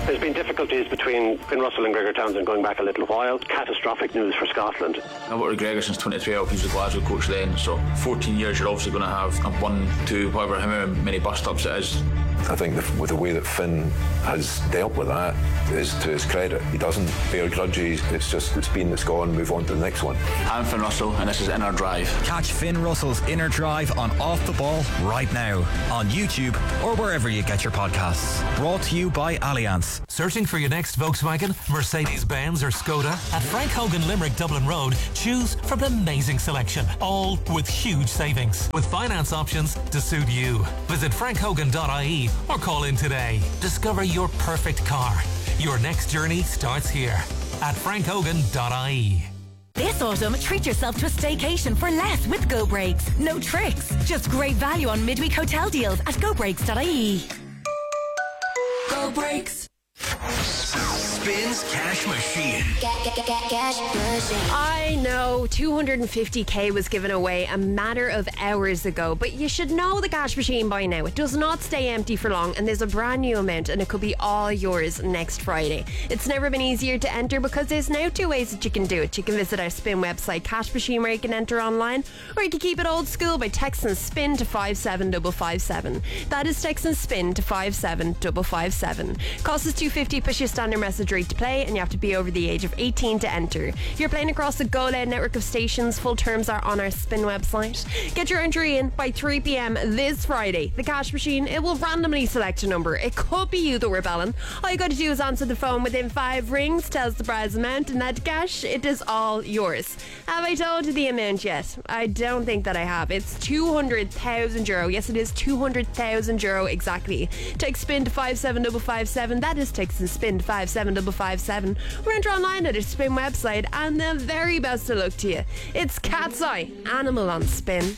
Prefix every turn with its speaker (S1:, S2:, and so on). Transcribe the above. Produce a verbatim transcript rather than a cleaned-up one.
S1: There's been difficulties between Finn Russell and Gregor Townsend going back a little while. Catastrophic news for Scotland.
S2: I've worked with Gregor since twenty-three. He was the Glasgow coach then, so fourteen years you're obviously going to have a one, two, however how many bus stops it is.
S3: I think the, with the way that Finn has dealt with that is to his credit. He doesn't bear grudges. It's just, it's been, it's gone, move on to the next one.
S2: I'm Finn Russell and this is Inner Drive.
S4: Catch Finn Russell's Inner Drive on Off the Ball right now on YouTube or wherever you get your podcasts. Brought to you by Allianz.
S5: Searching for your next Volkswagen, Mercedes-Benz or Skoda? At Frank Hogan Limerick Dublin Road, choose from an amazing selection, all with huge savings, with finance options to suit you. Visit frank hogan dot I E or call in today. Discover your perfect car. Your next journey starts here at frank hogan dot I E.
S6: This autumn, treat yourself to a staycation for less with Go Breaks. No tricks, just great value on midweek hotel deals at go breaks dot I E.
S7: Go Breaks.
S8: Spins Cash Machine.
S7: Cash Machine.
S9: I know two hundred fifty k was given away a matter of hours ago, but you should know the cash machine by now. It does not stay empty for long, and there's a brand new amount, and it could be all yours next Friday. It's never been easier to enter because there's now two ways that you can do it. You can visit our Spin website, Cash Machine, where you can enter online, or you can keep it old school by texting SPIN to five seven five five seven. That is texting SPIN to five seven five five seven. Cost is two hundred fifty plus your standard message rate to play, and you have to be over the age of eighteen to enter. You're playing across the Go Loud network of stations. Full terms are on our Spin website. Get your entry in by three p.m. this Friday. The cash machine, it will randomly select a number. It could be you that we're belling. All you got to do is answer the phone within five rings, tells the prize amount, and that cash, it is all yours. Have I told you the amount yet? I don't think that I have. It's two hundred thousand euro. Yes, it is two hundred thousand euro exactly. Text SPIN to five seven five five seven. That is text and SPIN to five seven five five seven. Or enter online at our Spin website, and the very best of luck to you. It's Cat's Eye, Animal on Spin.